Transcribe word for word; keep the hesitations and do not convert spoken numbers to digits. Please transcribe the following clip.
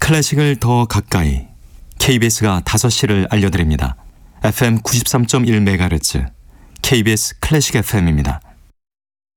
클래식을 더 가까이 케이비에스가 다섯 시를 알려드립니다. 에프엠 구십삼 점 일 메가헤르츠 케이비에스 클래식 에프엠입니다.